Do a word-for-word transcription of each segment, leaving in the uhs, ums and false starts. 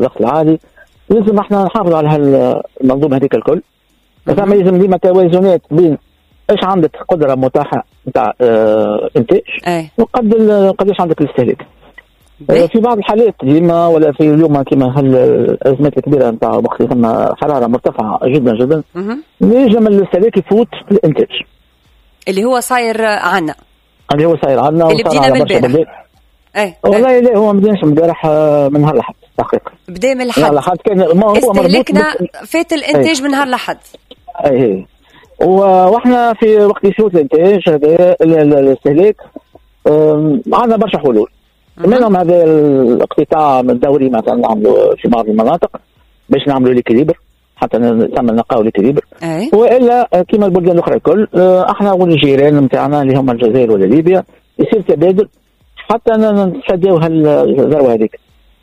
الضغط العالي. لازم احنا نحافظ على هالمنظومه هذيك الكل. فما لازم ديما توازنات بين ايش عندك قدره متاحه نتاع اه انتاج وقد قداش عندك الاستهلاك. اه في بعض الحالات ديما ولا في اليوم كما هالازمات الكبيره نتاع وقت ثم حراره مرتفعه جدا جدا ينجم الاستهلاك يفوت الانتاج اللي هو صاير عنا اللي هو صاير عنا اللي بدينا من البارح. ايه والله لا هو ما بديناش من البارح من نهار الاحد تحقيقا بدا من الحد الحد كان ما هو استهلكنا فات الانتاج من نهار الاحد. اي واحنا في وقت يفوت الانتاج هذا الاستهلاك عندنا برشا حلول منهم هذا الاقتطاع الدوري مثلا نعملوا في بعض المناطق باش نعملوا ليكيليبر حتى نعمل نلقاو ليكيليبر والا كما البلدان الاخرى الكل احنا والجيران نتاعنا اللي هما الجزائر ولا ليبيا يصير تبادل حتى نتفاداو هالذروه هذيك.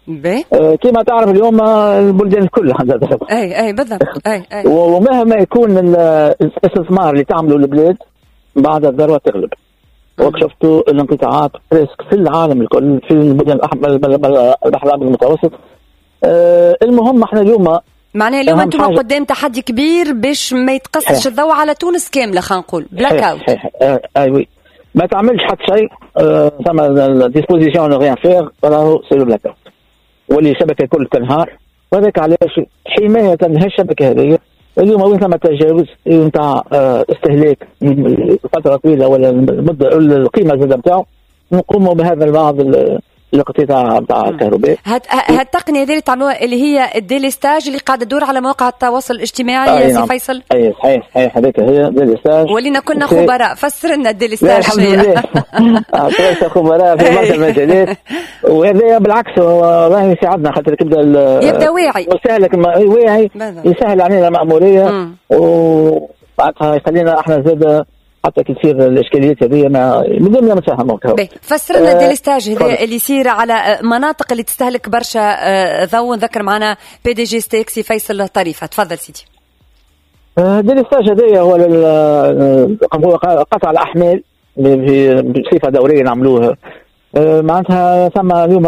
آه كما تعرف اليوم البلدان الكل عندها ذروه. اي اي بالضبط اي اي ومهما يكون الاستثمار اللي تعمله البلاد بعد الذروه تغلب. وشفتوا الانقطاعات ريسك في العالم الكل في البلدان البحر الابيض المتوسط. آه المهم احنا اليوم معناها اليوم انتم قدام تحدي كبير باش ما يتقصش الضوء على تونس كامله خلينا نقول بلاك اوت. اي وي ما تعملش حتى شيء ثم ديسبوزيسيون ريان فير راهو سي لو بلاك اوت واللي الشبكه الكل تنهار. وهذاك علاش حمايه هالشبكه هذه اليوم وين ثم تجاوز نتاع استهلاك فتره طويله ولا المده القيمه الزاده نتاعو نقوموا بهذا البعض الاقتطاع نتاع الكهرباء. هالتقنيه هذه اللي تعملوها اللي هي الديليستاج اللي قاعده تدور على مواقع التواصل الاجتماعي يا سي فيصل. اي صحيح صحيح هذيك هي ديليستاج ولينا كنا خبراء فسر لنا الديليستاج. الحمد لله اعطينا خبراء في بعض المجالات وهذا بالعكس راه يساعدنا خاطر يبدا يبدا واعي يسهل واعي يسهل علينا المأموريه وبعدها يخلينا احنا زاد حتى كثير الاشكاليات هذه ما من ضمنها نتفاهموا. فسر لنا الديليستاج هذا اللي يصير على مناطق اللي تستهلك برشا ضوء. نذكر معنا بي دي جي ستيكسي فيصل طريفه. تفضل سيدي. الديليستاج هذا هو هو قطع الاحمال بصفه دوريه نعملوها. معناتها ثم اليوم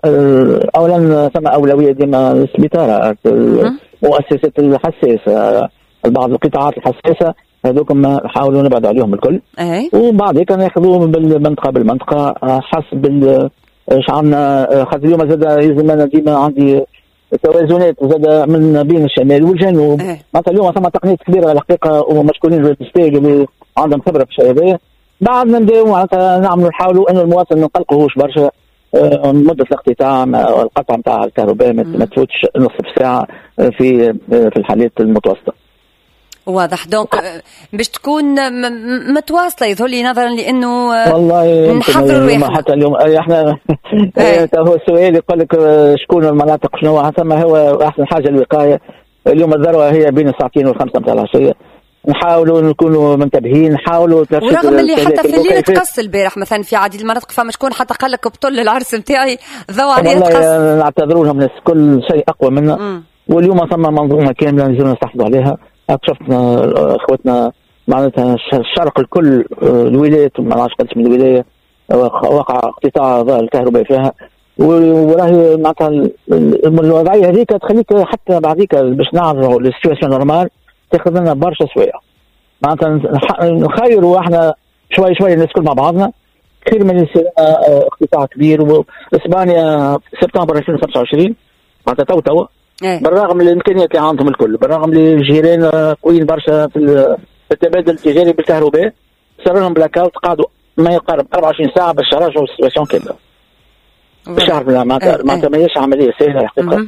اولا ثم اولويه ديما السبيطارات المؤسسات الحساسه بعض القطاعات الحساسه هذوكم نحاولوا نبعد عليهم الكل. أي. وبعد هيك ناخذوه بالمنطقه بالمنطقه حسب ايش عندنا خاطر اليوم زاد لازم انا ديما عندي توازنات زاد من بين الشمال والجنوب. معناتها اليوم ثم تقنيات كبيره الحقيقه ومشكورين بالستيج اللي عندهم خبره في الشيء هذا. بعد نبداو معناتها نعملوا نحاولوا انه المواطن ما نقلقوهوش برشا مده الاقتطاع القطع نتاع الكهرباء ما تفوتش نصف ساعه في في الحالات المتوسطه. واضح. دونك باش تكون متواصله يظهر لي نظرا لانه والله نحضروا اليوم حتى اليوم احنا هو السؤال يقول لك شكون المناطق شنو ثم هو احسن حاجه الوقايه. اليوم الذروه هي بين الساعتين والخمسه نتاع العشيه نحاولوا نكونوا منتبهين نحاولوا ورغم اللي حتى في الليل تقص البارح مثلا في عديد المناطق فما شكون حتى قال لك بطل العرس نتاعي ضوء عليه تقص. والله نعتذروا لهم الناس كل شيء اقوى منا. واليوم ثم منظومه كامله نزلنا نستحفظوا عليها. شفنا اخوتنا معناتها الشرق الكل الولايات ما نعرفش قداش من الولايه وقع اقتطاع الكهرباء فيها وراهي معناتها الوضعيه هذيك تخليك حتى بعديك باش نعرفوا السيتواسيون نورمال تاخذ لنا برشا سوايع. معناتها نخيروا احنا شوي شوي الناس كل مع بعضنا خير من يصير اقتطاع كبير. واسبانيا سبتمبر ألفين وخمسة وعشرين معناتها تو تو بالرغم من الامكانيات اللي عندهم الكل بالرغم من الجيران قويين برشا في التبادل التجاري بالكهرباء صار لهم بلاك اوت قعدوا ما يقارب أربعة وعشرين ساعه باش يراجعوا السيتواسيون كامله. الشهر معناتها معناتها ماهيش عمليه سهله الحقيقه.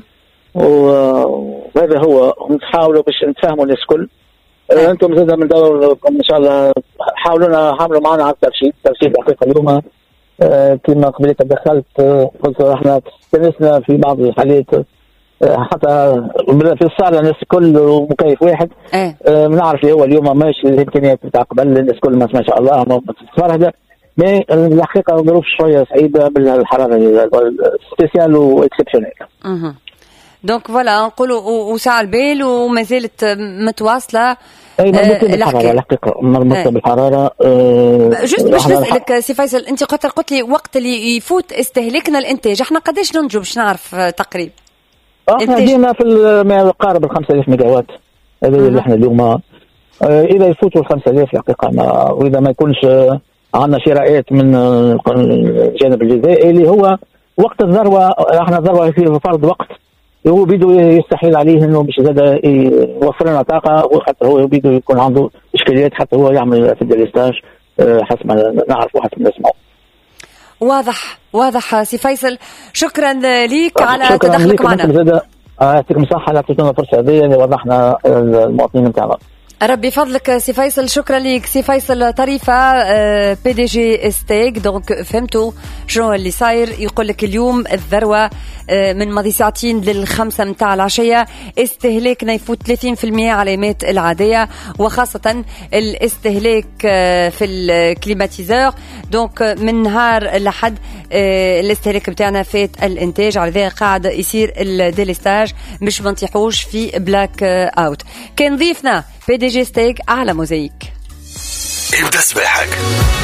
وهذا هو نحاولوا باش نتفاهموا الناس الكل. انتم زاد من دوركم ان شاء الله حاولونا حملوا معنا على الترشيد. الترشيد الحقيقه اليوم كما قبل تدخلت قلت احنا استنسنا في بعض الحالات حتى في الصاله الناس الكل مكيف واحد. ايه بنعرف اللي هو اليوم ماشي الامكانيات بتاع قبل الناس كل ما شاء الله متفرهده. مي الحقيقه ظروف شويه صعيبه بالحراره سبيسيال واكسبشنال. اها دونك فوالا نقولوا وساعة البال وما زالت متواصله. اي مربوطه بالحراره الحقيقه مربوطه بالحراره. جست باش نسالك سي فيصل انت قلت لي وقت اللي يفوت استهلاكنا الانتاج احنا قداش ننتجوا باش نعرف تقريبا؟ احنا ديما في ما يقارب ال خمسة آلاف ميجا وات. هذا اللي احنا اليوم آه اذا يفوتوا ال خمسة آلاف الحقيقه ما، واذا ما يكونش آه عندنا شراءات من الجانب الجزائري اللي هو وقت الذروه. احنا الذروه في فرض وقت، هو بيدو يستحيل عليه انه باش زاد يوفر لنا طاقه، وحتى هو بيدو يكون عنده اشكاليات حتى هو يعمل في الديليستاج حسب ما نعرف وحسب ما نسمعوا. واضح واضح سي فيصل، شكرا ليك على تدخلك معنا. يعطيكم الصحه على اعطيتونا الفرصه هذه اللي وضحنا المواطنين نتاعنا. ربي فضلك سي فيصل، شكرا ليك سي فيصل طريفة بي دي جي ستيك. دونك فهمتوا شنو اللي صاير؟ يقول لك اليوم الذروة من ماضي ساعتين للخمسة متاع العشية استهلاكنا يفوت ثلاثين بالمئة على الايامات العادية، وخاصة الاستهلاك في الكليماتيزور. دونك من نهار لحد الاستهلاك بتاعنا فات الانتاج، على ذلك قاعد يصير الديليستاج مش منطيحوش في بلاك اوت. كان ضيفنا بي دي جي ستيك على موزايك. ابدأ صباحك.